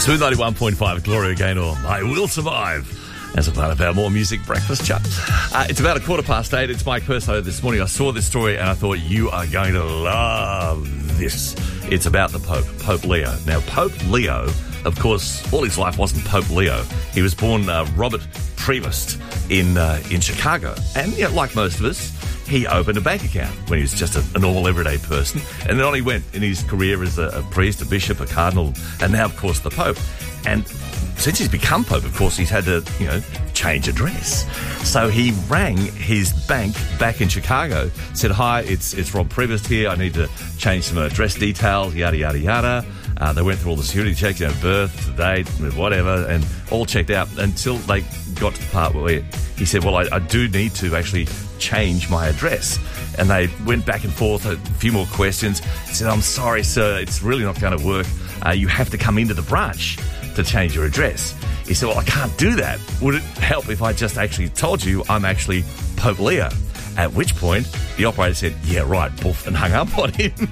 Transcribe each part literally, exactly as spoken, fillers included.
Smooth ninety-one point five, Gloria Gaynor, I Will Survive, as a part of our More Music Breakfast chat. Uh, it's about a quarter past eight. It's Mike Perso. This morning I saw this story and I thought, you are going to love this. It's about the Pope, Pope Leo. Now, Pope Leo, of course, all his life wasn't Pope Leo. He was born uh, Robert Prevost in uh, in Chicago. And, you know, like most of us, he opened a bank account when he was just a, a normal, everyday person. And then on he went in his career as a, a priest, a bishop, a cardinal, and now, of course, the Pope. And since he's become Pope, of course, he's had to, you know, change address. So he rang his bank back in Chicago, said, hi, it's it's Rob Prevost here. I need to change some address details, yada, yada, yada. Uh, they went through all the security checks, you know, birth, date, whatever, and all checked out until they got to the part where he said, well, I, I do need to actually change my address. And they went back and forth, a few more questions. He said, I'm sorry, sir, it's really not going to work. Uh, you have to come into the branch to change your address. He said, well, I can't do that. Would it help if I just actually told you I'm actually Pope Leo? At which point, the operator said, yeah, right, poof, and hung up on him.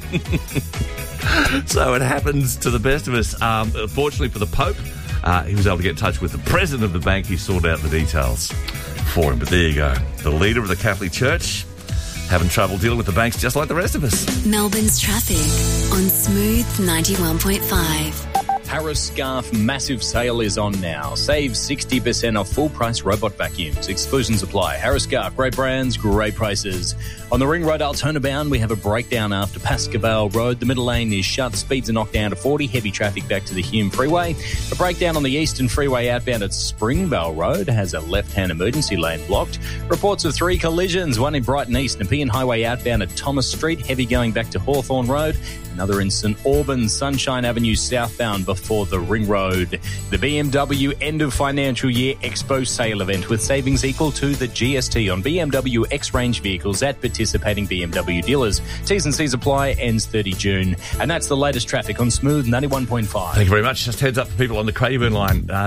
So it happens to the best of us. Um, fortunately for the Pope, uh, he was able to get in touch with the president of the bank. He sorted out the details for him. But there you go. The leader of the Catholic Church having trouble dealing with the banks just like the rest of us. Melbourne's traffic on Smooth ninety-one point five. Harris Scarf massive sale is on now. Save sixty percent off full-price robot vacuums. Exclusions apply. Harris Scarf, great brands, great prices. On the Ring Road Altona bound, we have a breakdown after Pascavale Road. The middle lane is shut. Speeds are knocked down to forty. Heavy traffic back to the Hume Freeway. A breakdown on the Eastern Freeway outbound at Springvale Road has a left-hand emergency lane blocked. Reports of three collisions, one in Brighton East. Nepean Highway outbound at Thomas Street. Heavy going back to Hawthorne Road. Another in St Albans, Sunshine Avenue southbound before the Ring Road. The B M W end of financial year expo sale event with savings equal to the G S T on B M W X-Range vehicles at participating B M W dealers. T's and C's apply, ends thirtieth of June. And that's the latest traffic on Smooth ninety-one point five. Thank you very much. Just heads up for people on the Craven line. Uh,